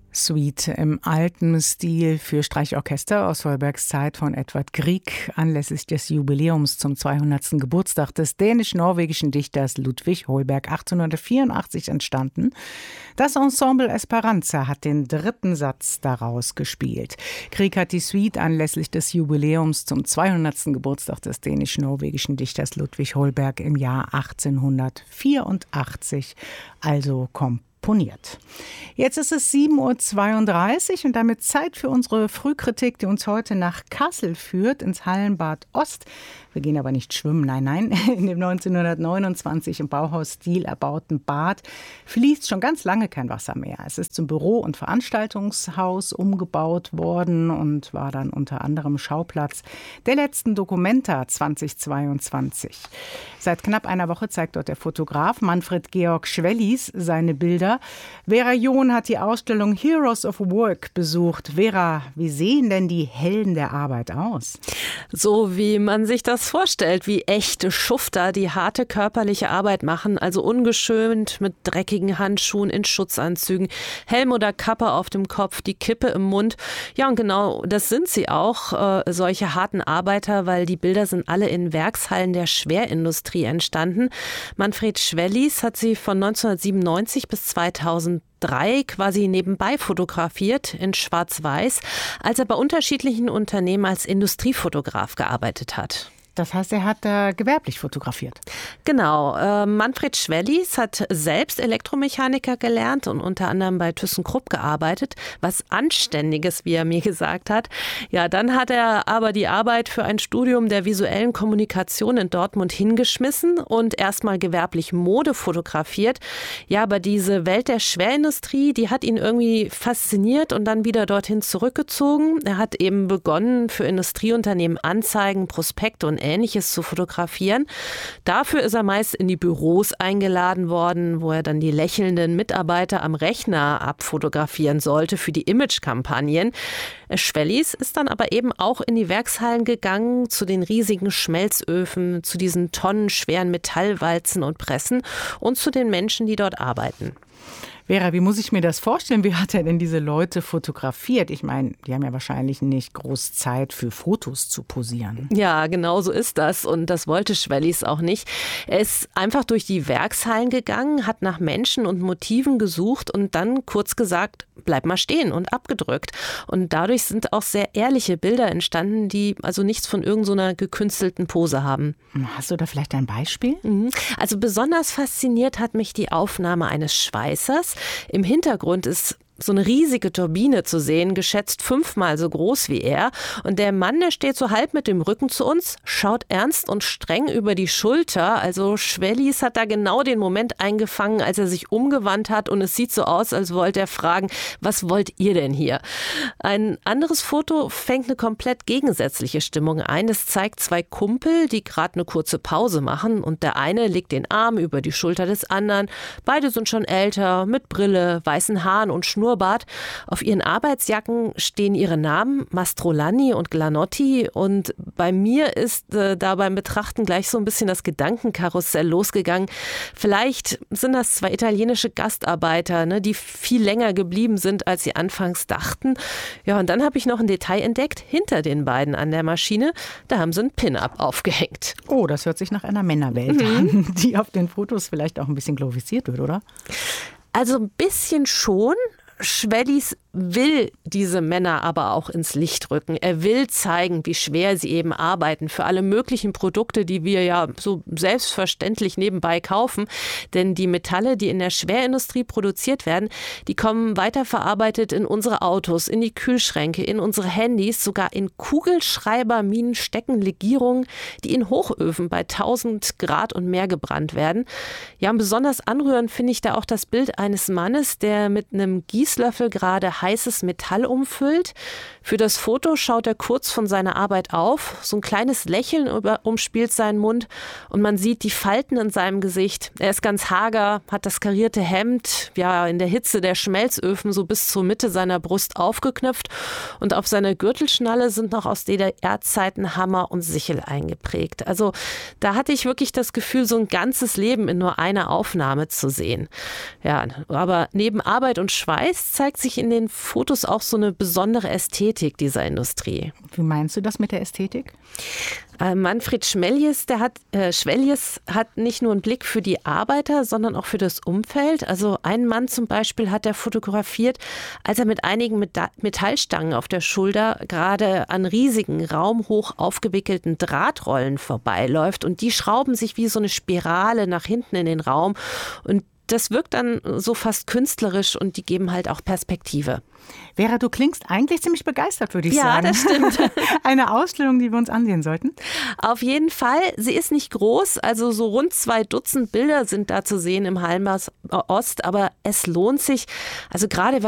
Suite im alten Stil für Streichorchester aus Holbergs Zeit von Edvard Grieg anlässlich des Jubiläums zum 200. Geburtstag des dänisch-norwegischen Dichters Ludvig Holberg 1884 entstanden. Das Ensemble Esperanza hat den dritten Satz daraus gespielt. Grieg hat die Suite anlässlich des Jubiläums zum 200. Geburtstag des dänisch-norwegischen Dichters Ludvig Holberg im Jahr 1884 also komponiert. Jetzt ist es 7.32 Uhr und damit Zeit für unsere Frühkritik, die uns heute nach Kassel führt, ins Hallenbad Ost. Wir gehen aber nicht schwimmen, nein. In dem 1929 im Bauhausstil erbauten Bad fließt schon ganz lange kein Wasser mehr. Es ist zum Büro- und Veranstaltungshaus umgebaut worden und war dann unter anderem Schauplatz der letzten Documenta 2022. Seit knapp einer Woche zeigt dort der Fotograf Manfred Georg Schwellis seine Bilder. Vera John hat die Ausstellung Heroes of Work besucht. Vera, wie sehen denn die Helden der Arbeit aus? So wie man sich das vorstellt, wie echte Schufter, die harte körperliche Arbeit machen, also ungeschönt mit dreckigen Handschuhen in Schutzanzügen, Helm oder Kappe auf dem Kopf, die Kippe im Mund. Ja, und genau das sind sie auch, solche harten Arbeiter, weil die Bilder sind alle in Werkshallen der Schwerindustrie entstanden. Manfred Schwellis hat sie von 1997 bis 2003 quasi nebenbei fotografiert in Schwarz-Weiß, als er bei unterschiedlichen Unternehmen als Industriefotograf gearbeitet hat. Das heißt, er hat da gewerblich fotografiert. Genau. Manfred Schwellis hat selbst Elektromechaniker gelernt und unter anderem bei ThyssenKrupp gearbeitet. Was Anständiges, wie er mir gesagt hat. Ja, dann hat er aber die Arbeit für ein Studium der visuellen Kommunikation in Dortmund hingeschmissen und erstmal gewerblich Mode fotografiert. Ja, aber diese Welt der Schwerindustrie, die hat ihn irgendwie fasziniert und dann wieder dorthin zurückgezogen. Er hat eben begonnen, für Industrieunternehmen Anzeigen, Prospekte und Ähnliches zu fotografieren. Dafür ist er meist in die Büros eingeladen worden, wo er dann die lächelnden Mitarbeiter am Rechner abfotografieren sollte für die Imagekampagnen. Schwellis ist dann aber eben auch in die Werkshallen gegangen, zu den riesigen Schmelzöfen, zu diesen tonnenschweren Metallwalzen und Pressen und zu den Menschen, die dort arbeiten. Vera, wie muss ich mir das vorstellen? Wie hat er denn diese Leute fotografiert? Ich meine, die haben ja wahrscheinlich nicht groß Zeit für Fotos zu posieren. Ja, genau so ist das und das wollte Schwellis auch nicht. Er ist einfach durch die Werkshallen gegangen, hat nach Menschen und Motiven gesucht und dann kurz gesagt, bleib mal stehen und abgedrückt. Und dadurch sind auch sehr ehrliche Bilder entstanden, die also nichts von irgendeiner gekünstelten Pose haben. Hast du da vielleicht ein Beispiel? Also besonders fasziniert hat mich die Aufnahme eines Schweißers. Im Hintergrund ist so eine riesige Turbine zu sehen, geschätzt 5-mal so groß wie er. Und der Mann, der steht so halb mit dem Rücken zu uns, schaut ernst und streng über die Schulter. Also Schwellis hat da genau den Moment eingefangen, als er sich umgewandt hat. Und es sieht so aus, als wollte er fragen, was wollt ihr denn hier? Ein anderes Foto fängt eine komplett gegensätzliche Stimmung ein. Es zeigt zwei Kumpel, die gerade eine kurze Pause machen. Und der eine legt den Arm über die Schulter des anderen. Beide sind schon älter, mit Brille, weißen Haaren und Schnurrbart. Auf ihren Arbeitsjacken stehen ihre Namen, Mastrolani und Glanotti. Und bei mir ist da beim Betrachten gleich so ein bisschen das Gedankenkarussell losgegangen. Vielleicht sind das zwei italienische Gastarbeiter, ne, die viel länger geblieben sind, als sie anfangs dachten. Ja, und dann habe ich noch ein Detail entdeckt, hinter den beiden an der Maschine, da haben sie ein Pin-Up aufgehängt. Oh, das hört sich nach einer Männerwelt an, die auf den Fotos vielleicht auch ein bisschen glorifiziert wird, oder? Also ein bisschen schon. Schwellis will diese Männer aber auch ins Licht rücken. Er will zeigen, wie schwer sie eben arbeiten für alle möglichen Produkte, die wir ja so selbstverständlich nebenbei kaufen. Denn die Metalle, die in der Schwerindustrie produziert werden, die kommen weiterverarbeitet in unsere Autos, in die Kühlschränke, in unsere Handys, sogar in Kugelschreiberminen stecken Legierungen, die in Hochöfen bei 1000 Grad und mehr gebrannt werden. Ja, und besonders anrührend finde ich da auch das Bild eines Mannes, der mit einem Gießlöffel gerade heißes Metall umfüllt. Für das Foto schaut er kurz von seiner Arbeit auf. So ein kleines Lächeln umspielt seinen Mund und man sieht die Falten in seinem Gesicht. Er ist ganz hager, hat das karierte Hemd, ja, in der Hitze der Schmelzöfen so bis zur Mitte seiner Brust aufgeknöpft und auf seiner Gürtelschnalle sind noch aus DDR-Zeiten Hammer und Sichel eingeprägt. Also da hatte ich wirklich das Gefühl, so ein ganzes Leben in nur einer Aufnahme zu sehen. Ja, aber neben Arbeit und Schweiß zeigt sich in den Fotos auch so eine besondere Ästhetik dieser Industrie. Wie meinst du das mit der Ästhetik? Manfred Schmeljes, Schweljes hat nicht nur einen Blick für die Arbeiter, sondern auch für das Umfeld. Also einen Mann zum Beispiel hat er fotografiert, als er mit einigen Metallstangen auf der Schulter gerade an riesigen, raumhoch aufgewickelten Drahtrollen vorbeiläuft. Und die schrauben sich wie so eine Spirale nach hinten in den Raum. Und das wirkt dann so fast künstlerisch und die geben halt auch Perspektive. Vera, du klingst eigentlich ziemlich begeistert, würde ich sagen. Ja, das stimmt. Eine Ausstellung, die wir uns ansehen sollten? Auf jeden Fall. Sie ist nicht groß, also so rund 2 Dutzend Bilder sind da zu sehen im Hallenbad Ost, aber es lohnt sich. Also gerade